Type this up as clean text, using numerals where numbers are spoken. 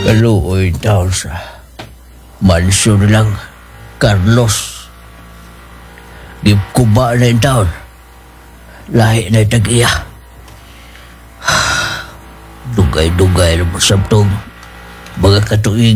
Kaluoy daw sa mansyon lang, Carlos. Di kuba na yung taon. Lahi na yung tag-iya. Dugay-dugay na mo sabtong mga katuig